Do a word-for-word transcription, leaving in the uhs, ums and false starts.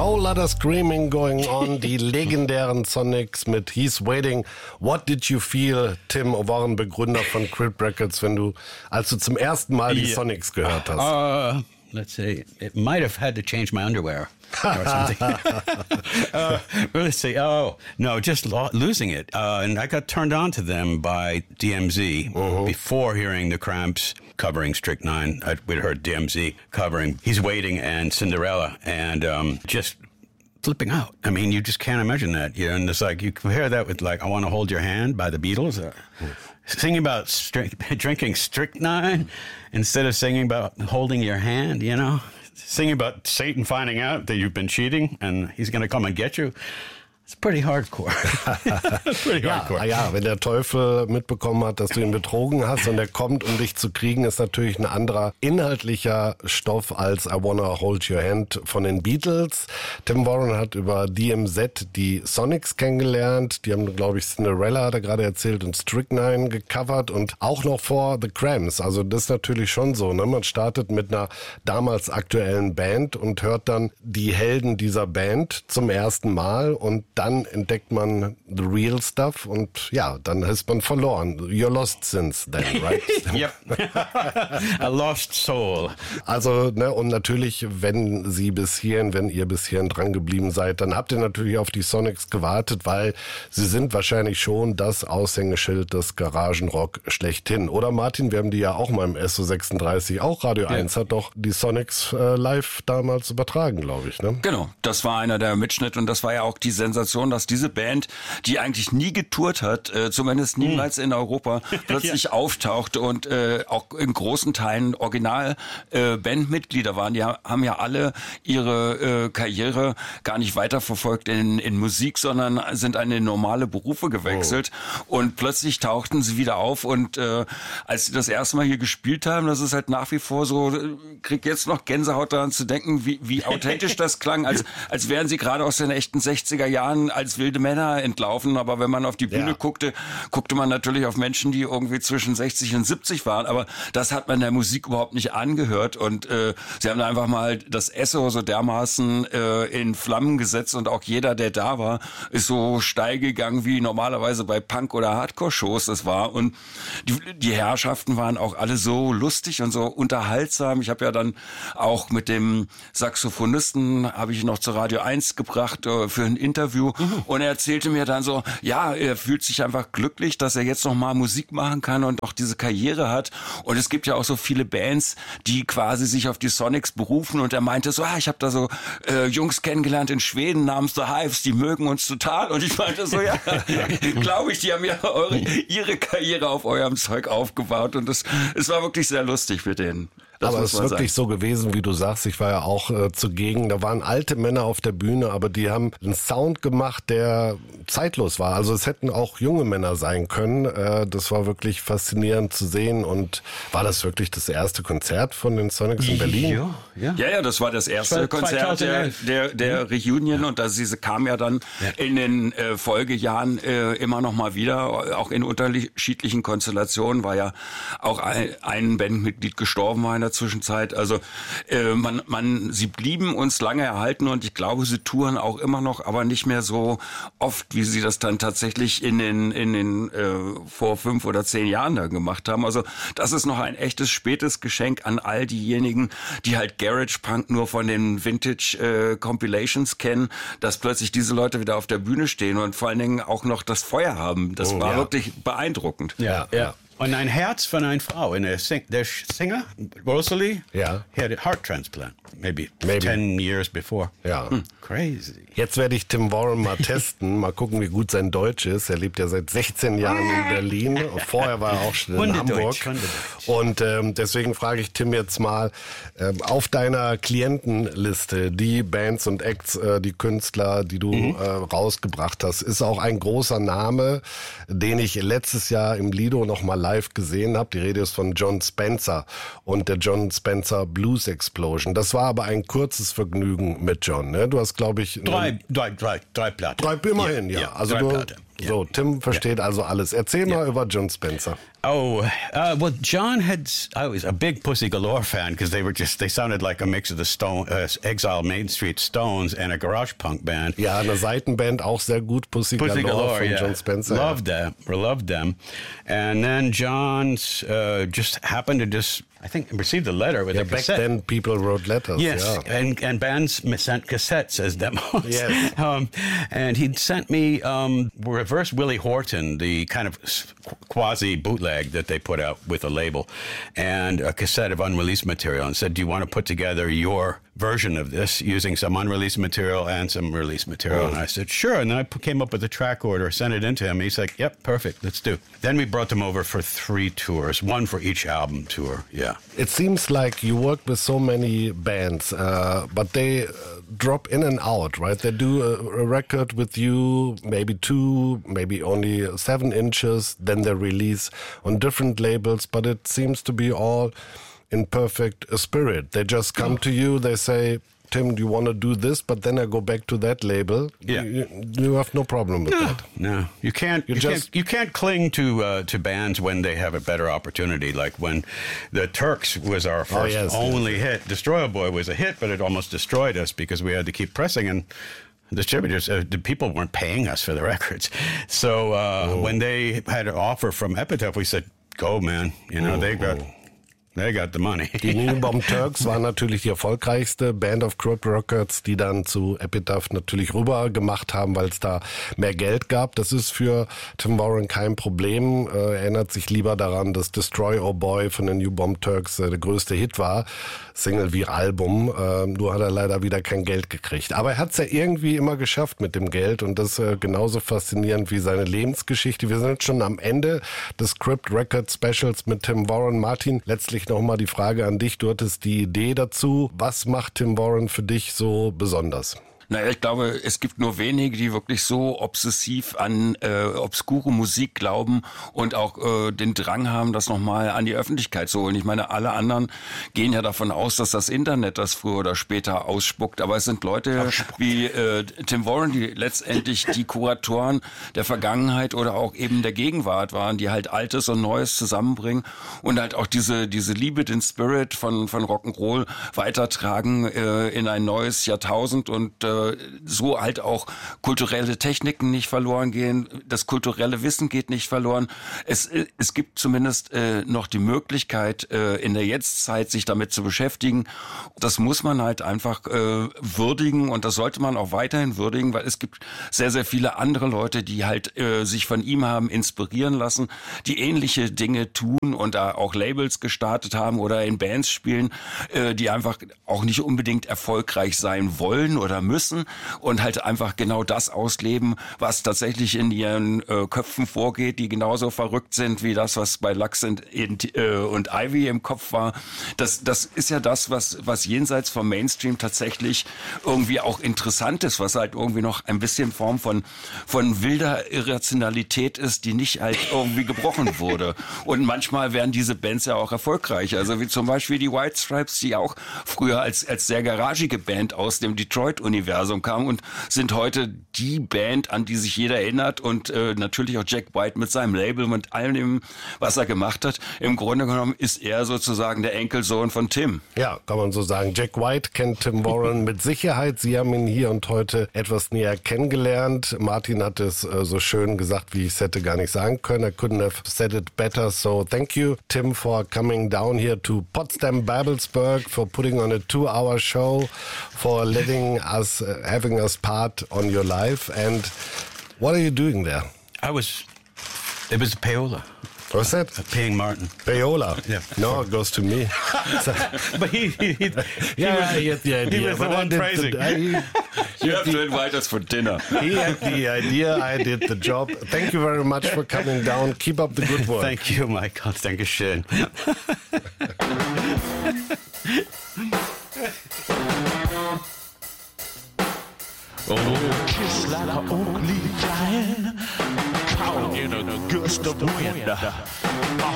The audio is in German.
Whole Lotta Screaming Going On, die legendären Sonics mit He's Waiting. What did you feel, Tim Oborn, Begründer von Crypt Records, wenn du, als du zum ersten Mal die yeah. Sonics gehört hast? Uh, let's see, it might have had to change my underwear. Or something. uh, let's see. Oh no, just lo- losing it. Uh, and I got turned on to them by D M Z uh-huh. before hearing the Cramps covering Strychnine. I, we'd heard D M Z covering He's Waiting and Cinderella, and um, just flipping out. I mean, you just can't imagine that. You know, and it's like you compare that with like I Want to Hold Your Hand by the Beatles. Uh, mm. Singing about stri- drinking Strychnine instead of singing about holding your hand. You know. Singing about Satan finding out that you've been cheating and he's going to come and get you. It's pretty hardcore. pretty hardcore. Ja, ja, wenn der Teufel mitbekommen hat, dass du ihn betrogen hast und er kommt, um dich zu kriegen, ist natürlich ein anderer inhaltlicher Stoff als I Wanna Hold Your Hand von den Beatles. Tim Warren hat über D M Z die Sonics kennengelernt. Die haben, glaube ich, Cinderella, hat er gerade erzählt, und Strychnine gecovert und auch noch vor The Cramps. Also das ist natürlich schon so, ne? Man startet mit einer damals aktuellen Band und hört dann die Helden dieser Band zum ersten Mal und dann entdeckt man the real stuff und ja, dann ist man verloren. You're lost since then, right? Yep. A lost soul. Also, ne, und natürlich, wenn Sie bis hierhin, wenn ihr bis hierhin dran geblieben seid, dann habt ihr natürlich auf die Sonics gewartet, weil sie sind wahrscheinlich schon das Aushängeschild des Garagenrock schlechthin. Oder Martin, wir haben die ja auch mal im S O sechsunddreißig, auch Radio ja. eins hat doch die Sonics äh, live damals übertragen, glaube ich, ne? Genau, das war einer der Mitschnitte und das war ja auch die Sensation, dass diese Band, die eigentlich nie getourt hat, äh, zumindest niemals in Europa, plötzlich ja. auftauchte und äh, auch in großen Teilen original äh, Bandmitglieder waren. Die haben ja alle ihre äh, Karriere gar nicht weiterverfolgt in, in Musik, sondern sind an normale Berufe gewechselt oh. und plötzlich tauchten sie wieder auf und äh, als sie das erste Mal hier gespielt haben, das ist halt nach wie vor so, krieg jetzt noch Gänsehaut daran zu denken, wie, wie authentisch das klang, als, als wären sie gerade aus den echten sechziger Jahren als wilde Männer entlaufen, aber wenn man auf die Bühne ja. guckte, guckte man natürlich auf Menschen, die irgendwie zwischen sechzig und siebzig waren, aber das hat man der Musik überhaupt nicht angehört und äh, sie haben da einfach mal das Esso so dermaßen äh, in Flammen gesetzt und auch jeder, der da war, ist so steil gegangen, wie normalerweise bei Punk- oder Hardcore-Shows das war und die, die Herrschaften waren auch alle so lustig und so unterhaltsam. Ich habe ja dann auch mit dem Saxophonisten, habe ich noch zu Radio eins gebracht äh, für ein Interview. Mhm. Und er erzählte mir dann so, ja, er fühlt sich einfach glücklich, dass er jetzt noch mal Musik machen kann und auch diese Karriere hat. Und es gibt ja auch so viele Bands, die quasi sich auf die Sonics berufen. Und er meinte so, ah, ich habe da so äh, Jungs kennengelernt in Schweden namens The Hives, die mögen uns total. Und ich meinte so, ja, glaube ich, die haben ja eure, ihre Karriere auf eurem Zeug aufgebaut. Und es es war wirklich sehr lustig mit denen. Das aber es ist wirklich sagen. so gewesen, wie du sagst. Ich war ja auch äh, zugegen. Da waren alte Männer auf der Bühne, aber die haben einen Sound gemacht, der zeitlos war. Also es hätten auch junge Männer sein können. Äh, das war wirklich faszinierend zu sehen. Und war das wirklich das erste Konzert von den Sonics in Berlin? Ja, ja, ja, ja das war das erste das war Konzert der, der, der mhm. Reunion. Und das, diese kam ja dann ja. in den äh, Folgejahren äh, immer noch mal wieder. Auch in unterschiedlichen Konstellationen war ja auch ein, ein Bandmitglied gestorben war in der Zwischenzeit. Also äh, man, man, sie blieben uns lange erhalten und ich glaube, sie touren auch immer noch, aber nicht mehr so oft, wie sie das dann tatsächlich in den in den äh, vor fünf oder zehn Jahren da gemacht haben. Also das ist noch ein echtes spätes Geschenk an all diejenigen, die halt Garage Punk nur von den Vintage äh, Compilations kennen, dass plötzlich diese Leute wieder auf der Bühne stehen und vor allen Dingen auch noch das Feuer haben. Das oh, war ja. wirklich beeindruckend. Ja, ja. Und ein Herz von einer Frau. Und der, Sing- der Singer, Rosalie, ja. he had a heart transplant. Maybe, Maybe. ten years before. Ja. Hm. Crazy. Jetzt werde ich Tim Warren mal testen. Mal gucken, wie gut sein Deutsch ist. Er lebt ja seit sechzehn Jahren in Berlin. Vorher war er auch schon in Hamburg. Und ähm, deswegen frage ich Tim jetzt mal, ähm, auf deiner Klientenliste, die Bands und Acts, äh, die Künstler, die du mhm. äh, rausgebracht hast, ist auch ein großer Name, den ich letztes Jahr im Lido noch mal live gesehen habe. Die Rede ist von Jon Spencer und der Jon Spencer Blues Explosion. Das war aber ein kurzes Vergnügen mit John. Ne? Du hast, glaube ich... Drei, drei, drei, drei Platten. Drei, immerhin, ja. ja. Also drei du, Platte. Yeah. So, Tim versteht yeah. also alles. Erzähl yeah. mal über Jon Spencer. Oh, uh, well, John had, I was a big Pussy Galore fan because they were just, they sounded like a mix of the Stone, uh, Exile Main Street Stones and a garage punk band. Ja, eine Seitenband, auch sehr gut, Pussy, Pussy Galore, Galore von yeah. Jon Spencer. Loved ja. them, loved them. And then John uh, just happened to just, I think, received a letter with yeah, a back cassette. then people wrote letters. Yes, yeah. and, and bands sent cassettes as demos. Yes. um, and he'd sent me um, Reverse Willie Horton, the kind of quasi bootleg that they put out with a label, and a cassette of unreleased material, and said, do you want to put together your version of this using some unreleased material and some released material? Oh. And I said, sure. And then I came up with a track order, sent it into him. He's like, yep, perfect, let's do. Then we brought them over for three tours, one for each album tour, yeah. It seems like you work with so many bands, uh, but they uh, drop in and out, right? They do a, a record with you, maybe two, maybe only seven inches, then they release on different labels, but it seems to be all in perfect spirit. They just come oh. to you, they say, Tim, do you want to do this? But then I go back to that label. Yeah, you, you have no problem with no, that. No, you can't. You, you just can't, you can't cling to uh, to bands when they have a better opportunity. Like when the Turks was our first oh, yes, only yes. hit. Destroyer Boy was a hit, but it almost destroyed us because we had to keep pressing and. Distributors, uh, the people weren't paying us for the records. So uh, oh. when they had an offer from Epitaph, we said, "Go, man! You know oh, they got." Oh. They got the money. Die New Bomb Turks waren natürlich die erfolgreichste Band of Crypt Records, die dann zu Epitaph natürlich rüber gemacht haben, weil es da mehr Geld gab. Das ist für Tim Warren kein Problem. Er erinnert sich lieber daran, dass Destroy Oh Boy von den New Bomb Turks der größte Hit war. Single wie Album. Nur hat er leider wieder kein Geld gekriegt. Aber er hat es ja irgendwie immer geschafft mit dem Geld und das ist genauso faszinierend wie seine Lebensgeschichte. Wir sind jetzt schon am Ende des Crypt Records Specials mit Tim Warren. Martin, letztlich nochmal die Frage an dich. Du hattest die Idee dazu. Was macht Tim Warren für dich so besonders? Naja, ich glaube, es gibt nur wenige, die wirklich so obsessiv an äh, obskure Musik glauben und auch äh, den Drang haben, das nochmal an die Öffentlichkeit zu holen. Ich meine, alle anderen gehen ja davon aus, dass das Internet das früher oder später ausspuckt. Aber es sind Leute wie äh, Tim Warren, die letztendlich die Kuratoren der Vergangenheit oder auch eben der Gegenwart waren, die halt Altes und Neues zusammenbringen und halt auch diese diese Liebe, den Spirit von von Rock'n'Roll weitertragen äh, in ein neues Jahrtausend und äh, so halt auch kulturelle Techniken nicht verloren gehen, das kulturelle Wissen geht nicht verloren. Es, es gibt zumindest äh, noch die Möglichkeit, äh, in der Jetztzeit sich damit zu beschäftigen. Das muss man halt einfach äh, würdigen und das sollte man auch weiterhin würdigen, weil es gibt sehr, sehr viele andere Leute, die halt äh, sich von ihm haben inspirieren lassen, die ähnliche Dinge tun und da auch Labels gestartet haben oder in Bands spielen, äh, die einfach auch nicht unbedingt erfolgreich sein wollen oder müssen. Und halt einfach genau das ausleben, was tatsächlich in ihren äh, Köpfen vorgeht, die genauso verrückt sind wie das, was bei Lux und, äh, und Ivy im Kopf war. Das, das ist ja das, was, was jenseits vom Mainstream tatsächlich irgendwie auch interessant ist, was halt irgendwie noch ein bisschen Form von, von wilder Irrationalität ist, die nicht halt irgendwie gebrochen wurde. Und manchmal werden diese Bands ja auch erfolgreich. Also wie zum Beispiel die White Stripes, die auch früher als, als sehr garagige Band aus dem Detroit-Universum kam und sind heute die Band, an die sich jeder erinnert und äh, natürlich auch Jack White mit seinem Label und allem, was er gemacht hat. Im Grunde genommen ist er sozusagen der Enkelsohn von Tim. Ja, kann man so sagen. Jack White kennt Tim Warren mit Sicherheit. Sie haben ihn hier und heute etwas näher kennengelernt. Martin hat es äh, so schön gesagt, wie ich es hätte gar nicht sagen können. I couldn't have said it better. So thank you, Tim, for coming down here to Potsdam Babelsberg, for putting on a two-hour show, for letting us Uh, having us part on your life. And what are you doing there? I was, it was payola. What's that? Uh, paying Martin. Payola. Yeah. No, it goes to me. But he, he, he, yeah, he, he had the idea. He was the one praising. The, I, you have to invite us for dinner. He had the idea, I did the job. Thank you very much for coming down. Keep up the good work. Thank you, Michael. Dankeschön. Oh, kiss like an oak leaf flying, caught in a gust of wind. A